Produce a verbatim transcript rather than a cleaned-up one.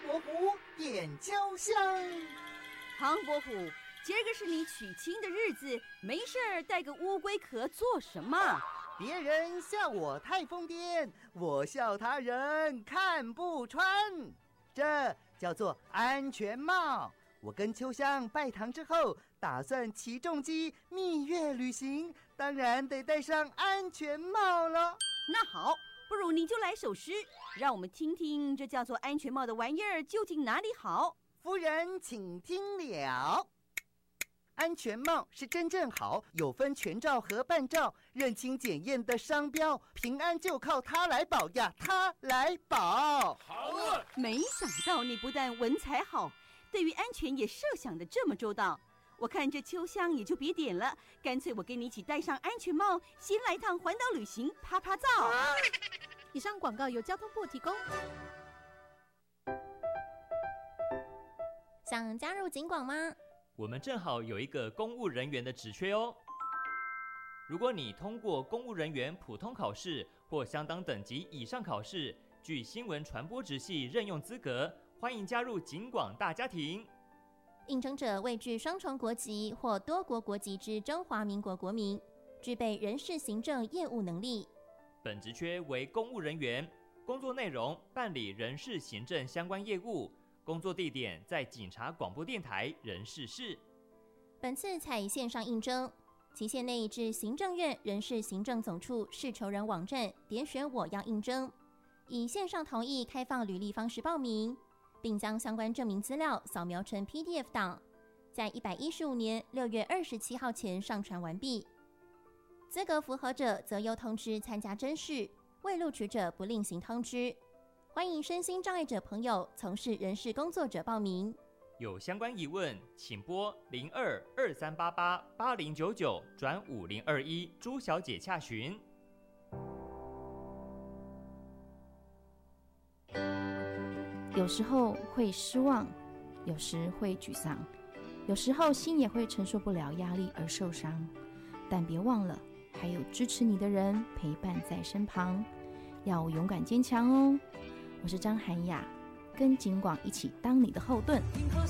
伯虎点秋香。 唐伯虎，今儿个是你娶亲的日子，没事儿带个乌龟壳做什么？ 别人笑我太疯癫，我笑他人看不穿。这叫做安全帽。我跟秋香拜堂之后，打算骑重机蜜月旅行，当然得戴上安全帽了。 那好，不如你就来首诗，让我们听听这叫做安全帽的玩意儿究竟哪里好。 夫人请听了。安全帽是真正好，有分全罩和半罩，认清检验的商标，平安就靠它来保呀，它来保。 好了， 没想到你不但文采好，对于安全也设想的这么周到。我看这秋香也就别点了，干脆我跟你一起戴上安全帽，先来趟环岛旅行，啪啪照。 啊、以上广告由交通部提供。 想加入警广吗？ 我们正好有一个公务人员的职缺哦。如果你通过公务人员普通考试或相当等级以上考试，具新闻传播职系任用资格，欢迎加入警广大家庭。 应征者为具双重国籍或多国国籍之中华民国国民，具备人事行政业务能力。 本职缺为公务人员，工作内容办理人事行政相关业务，工作地点在警察广播电台人事室。 本次采线上应征，期限内至行政院人事行政总处事求人网站点选我要应征，以线上同意开放履历方式报名，并将相关证明资料扫描成 P D F 档，在一百一十五年六月二十七号前上传完毕。资格符合者则由通知参加甄试，未录取者不另行通知。欢迎身心障碍者朋友从事人事工作者报名。 有相关疑问，请拨零二二三八八八零九九转五零二一朱小姐洽询。 有时候会失望，有时会沮丧，有时候心也会承受不了压力而受伤。但别忘了，还有支持你的人陪伴在身旁，要勇敢坚强哦。我是张涵雅，跟警广一起当你的后盾。